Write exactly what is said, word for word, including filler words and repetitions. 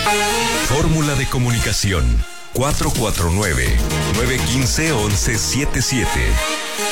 Fórmula de comunicación cuatro cuatro nueve, nueve uno cinco, uno uno siete siete.